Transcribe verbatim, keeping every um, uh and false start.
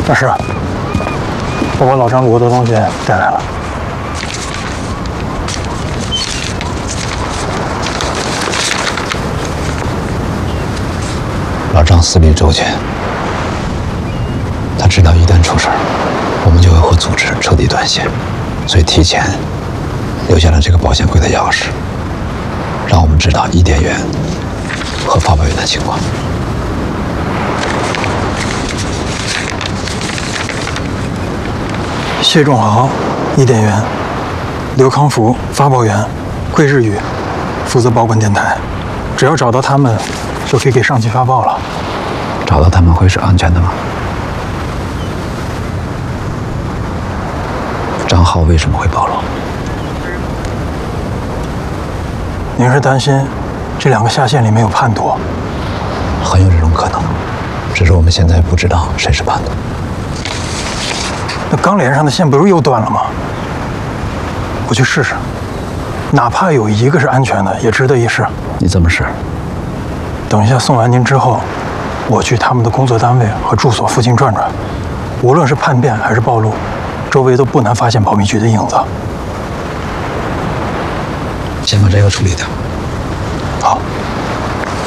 大师，我把老张罗的东西带来了。 老张思虑周全，他知道一旦出事儿，我们就会和组织彻底断线，所以提前留下了这个保险柜的钥匙，让我们知道伊甸园和发报员的情况。 谢仲豪，伊甸园；刘康福，发报员；桂日宇，负责保管电台。只要找到他们，就可以给上级发报了。 找到他们会是安全的吗？张浩为什么会暴露？ 您是担心这两个下线里面有叛徒？ 很有这种可能，只是我们现在不知道谁是叛徒。 那刚连上的线不是又断了吗？我去试试，哪怕有一个是安全的，也值得一试。 你怎么试？ 等一下送完您之后，我去他们的工作单位和住所附近转转，无论是叛变还是暴露，周围都不难发现保密局的影子。 先把这个处理掉。 好。